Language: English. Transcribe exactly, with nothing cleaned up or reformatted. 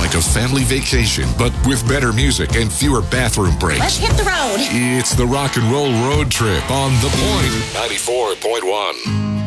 like a family vacation, but with better music and fewer bathroom breaks. Let's hit the road. It's the Rock and Roll Road Trip on The Point ninety-four point one.